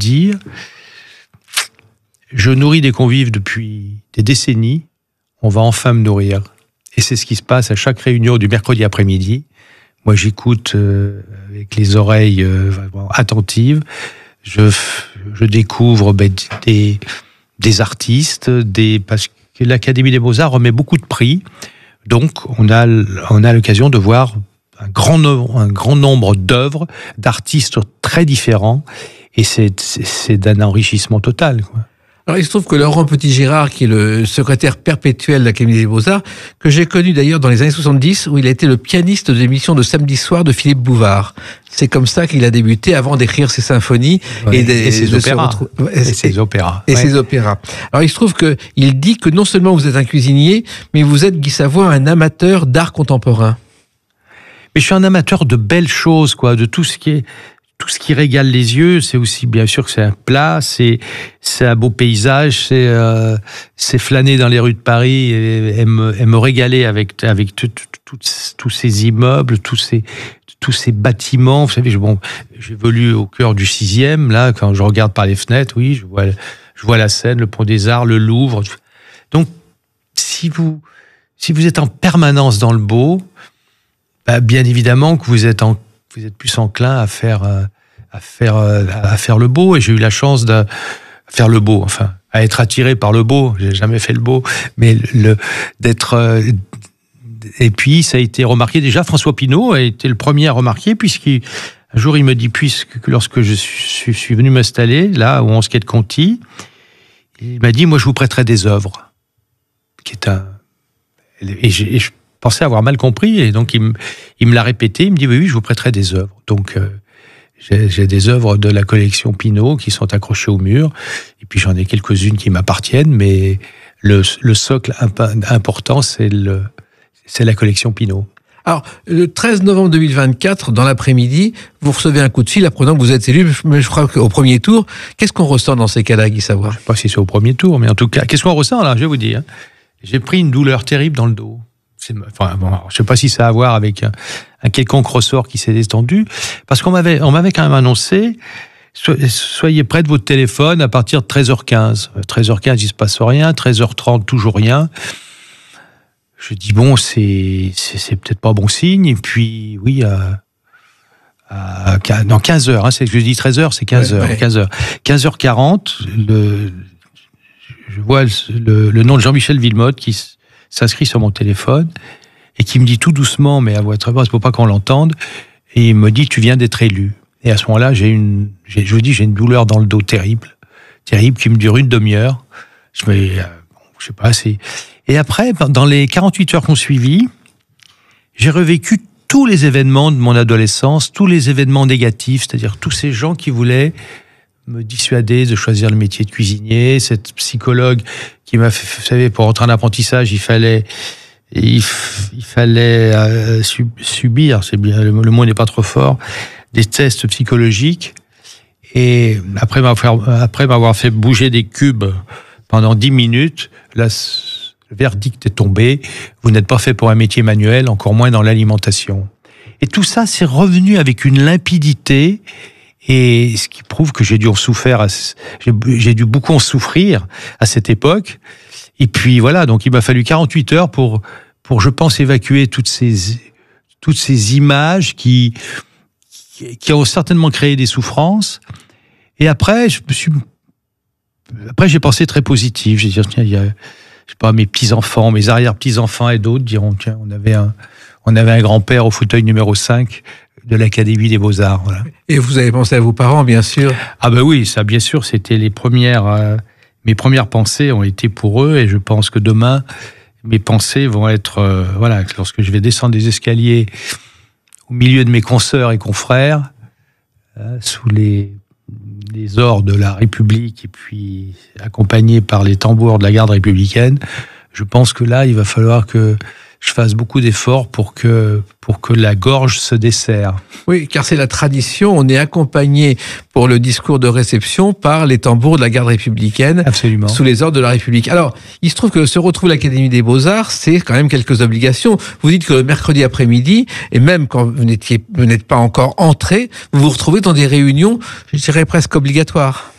dire, je nourris des convives depuis des décennies, on va enfin me nourrir. Et c'est ce qui se passe à chaque réunion du mercredi après-midi. Moi, j'écoute avec les oreilles attentives. Je découvre des artistes, parce que l'Académie des Beaux-Arts remet beaucoup de prix. Donc, on a l'occasion de voir un grand nombre d'œuvres, d'artistes très différents. Et c'est d'un enrichissement total, quoi. Alors, il se trouve que Laurent Petit-Girard, qui est le secrétaire perpétuel de l'Académie des Beaux-Arts, que j'ai connu d'ailleurs dans les années 70, où il a été le pianiste de l'émission de samedi soir de Philippe Bouvard. C'est comme ça qu'il a débuté avant d'écrire ses symphonies et ses opéras. Ses opéras. Alors, il se trouve qu'il dit que non seulement vous êtes un cuisinier, mais vous êtes, Guy Savoy, un amateur d'art contemporain. Mais je suis un amateur de belles choses, quoi, de tout ce qui régale les yeux. C'est aussi, bien sûr, que c'est un plat, c'est un beau paysage, c'est flâner dans les rues de Paris et me régaler avec tous ces immeubles, tous ces bâtiments. Vous savez, j'évolue au cœur du 6e, là, quand je regarde par les fenêtres, oui, je vois la Seine, le Pont des Arts, le Louvre. Donc, si vous êtes en permanence dans le beau, bien évidemment que vous êtes plus enclin à faire le beau. Et j'ai eu la chance de faire le beau, enfin, à être attiré par le beau. J'ai jamais fait le beau, mais d'être. Et puis ça a été remarqué déjà. François Pinault a été le premier à remarquer, puisqu'un jour il me dit, lorsque je suis venu m'installer là au 11 quai de Conti, il m'a dit, moi je vous prêterai des œuvres, et je pensais avoir mal compris, et donc il me l'a répété, il me dit oui, je vous prêterai des œuvres. Donc j'ai des œuvres de la collection Pinault qui sont accrochées au mur, et puis j'en ai quelques-unes qui m'appartiennent, mais le socle important, c'est la collection Pinault. Alors, le 13 novembre 2024, dans l'après-midi, vous recevez un coup de fil apprenant que vous êtes élu, mais je crois qu'au premier tour. Qu'est-ce qu'on ressent dans ces cas-là, Guy Savoy ? Je ne sais pas si c'est au premier tour, mais en tout cas, qu'est-ce qu'on ressent là ? Je vais vous dire. J'ai pris une douleur terrible dans le dos. Je ne sais pas si ça a à voir avec un quelconque ressort qui s'est étendu, parce qu'on m'avait quand même annoncé, soyez près de votre téléphone à partir de 13h15. 13h15, il ne se passe rien, 13h30, toujours rien. Je dis, bon, c'est peut-être pas bon signe, et puis, oui, dans 15h, c'est ce que je dis, 13h, c'est 15h, ouais. 15h. 15h40, je vois le nom de Jean-Michel Villemotte qui s'inscrit sur mon téléphone et qui me dit tout doucement, mais à voix très basse pour pas qu'on l'entende, et il me dit, tu viens d'être élu. Et à ce moment-là, j'ai une douleur dans le dos terrible qui me dure une demi-heure. Je sais pas, et après, dans les 48 heures qu'on suivit, j'ai revécu tous les événements de mon adolescence, tous les événements négatifs, c'est-à-dire tous ces gens qui voulaient me dissuader de choisir le métier de cuisinier, cette psychologue qui m'a fait, vous savez, pour entrer en apprentissage, il fallait subir, c'est bien, le mot n'est pas trop fort, des tests psychologiques. Et après m'avoir fait bouger des cubes pendant 10 minutes, là, le verdict est tombé. Vous n'êtes pas fait pour un métier manuel, encore moins dans l'alimentation. Et tout ça, c'est revenu avec une limpidité, et ce qui prouve que j'ai dû dû beaucoup en souffrir à cette époque. Et puis voilà, donc il m'a fallu 48 heures pour je pense, évacuer toutes ces images qui ont certainement créé des souffrances. Et après, j'ai pensé très positif. J'ai dit, tiens, il y a, je sais pas, mes petits-enfants, mes arrière-petits-enfants et d'autres diront, tiens, on avait un grand-père au fauteuil numéro 5 de l'Académie des Beaux-Arts. Voilà. Et vous avez pensé à vos parents, bien sûr. Ah ben oui, ça, bien sûr, c'était mes premières pensées ont été pour eux, et je pense que demain, mes pensées vont être, lorsque je vais descendre des escaliers au milieu de mes consoeurs et confrères, sous les ors de la République, et puis accompagné par les tambours de la garde républicaine, je pense que là, il va falloir que je fasse beaucoup d'efforts pour que la gorge se desserre. Oui, car c'est la tradition. On est accompagné pour le discours de réception par les tambours de la garde républicaine. Absolument. Sous les ordres de la République. Alors, il se trouve que se retrouve l'Académie des Beaux-Arts, c'est quand même quelques obligations. Vous dites que le mercredi après-midi, et même quand vous n'êtes pas encore entré, vous vous retrouvez dans des réunions, je dirais presque obligatoires.